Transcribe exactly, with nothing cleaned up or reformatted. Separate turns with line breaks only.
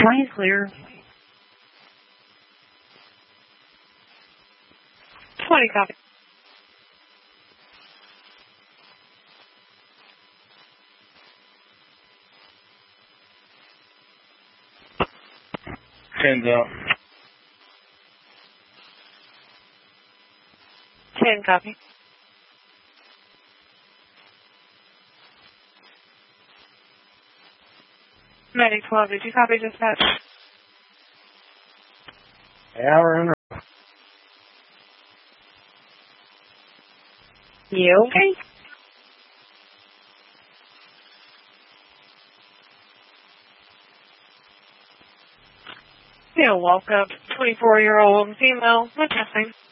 twenty is clear.
twenty, copy.
Ten's out.
ten, copy. Medic twelve, did you copy dispatch?
Hour and
You okay? You're welcome. twenty-four-year-old female with testing.